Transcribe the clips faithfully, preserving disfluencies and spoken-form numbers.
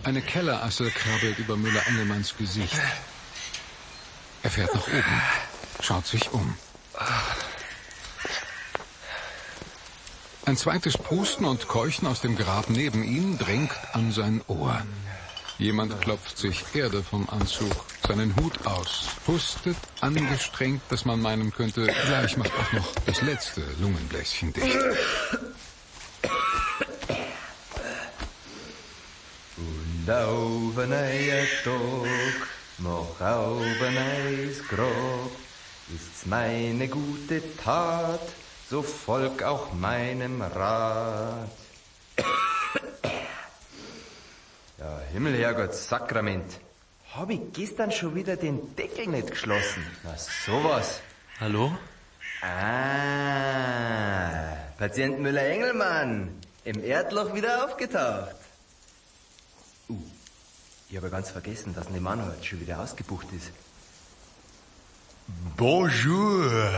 Eine Kellerasse krabbelt über Müller-Engelmanns Gesicht. Er fährt nach oben, schaut sich um. Ein zweites Pusten und Keuchen aus dem Grab neben ihm drängt an sein Ohr. Jemand klopft sich Erde vom Anzug, seinen Hut aus, pustet angestrengt, dass man meinen könnte, gleich macht auch noch das letzte Lungenbläschen dicht. Und auf ein neuer Tag, mach auf ein neues Grab, ist's meine gute Tat, so folg auch meinem Rat. Ja, Himmel, Herrgott, Sakrament. Hab ich gestern schon wieder den Deckel nicht geschlossen? Na, sowas. Hallo? Ah, Patient Müller-Engelmann. Im Erdloch wieder aufgetaucht. Uh, ich habe ganz vergessen, dass Nemann heute schon wieder ausgebucht ist. Bonjour.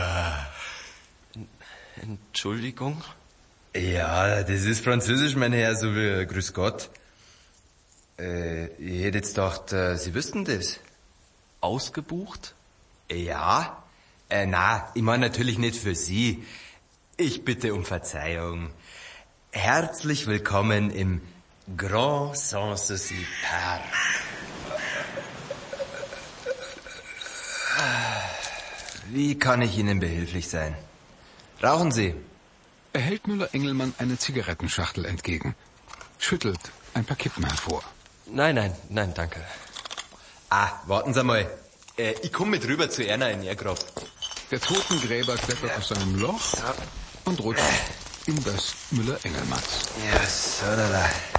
Entschuldigung? Ja, das ist Französisch, mein Herr, so wie Grüß Gott. Äh, ich hätte jetzt gedacht, äh, Sie wüssten das. Ausgebucht? Ja? Äh, na, ich meine natürlich nicht für Sie. Ich bitte um Verzeihung. Herzlich willkommen im Grand Sanssouci Park. Wie kann ich Ihnen behilflich sein? Rauchen Sie? Er hält Müller-Engelmann eine Zigarettenschachtel entgegen, schüttelt ein paar Kippen hervor. Nein, nein, nein, danke. Ah, warten Sie mal. Äh, ich komme mit rüber zu Erna in ihr Grab. Der Totengräber klettert aus seinem Loch und rutscht in das Müller-Engelmanns. Ja, so, da, da.